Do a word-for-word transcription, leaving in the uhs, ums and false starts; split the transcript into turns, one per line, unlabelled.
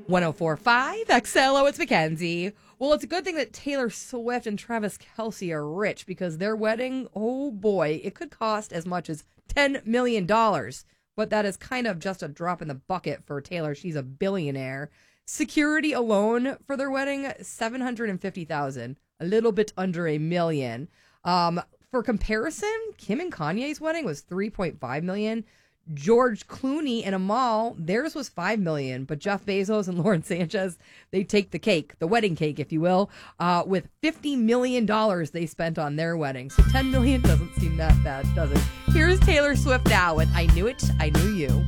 one oh four point five X L O, it's Mackenzie. Well, it's a good thing that Taylor Swift and Travis Kelce are rich because their wedding, oh boy, it could cost as much as ten million dollars. But that is kind of just a drop in the bucket for Taylor. She's a billionaire. Security alone for their wedding, seven hundred fifty thousand dollars, a little bit under a million. Um, for comparison, Kim and Kanye's wedding was three point five million dollars. George Clooney and Amal, theirs was five million dollars, but Jeff Bezos and Lauren Sanchez, they take the cake, the wedding cake, if you will, uh, with fifty million dollars they spent on their wedding. So ten million dollars doesn't seem that bad, does it? Here's Taylor Swift now with I Knew It, I Knew You.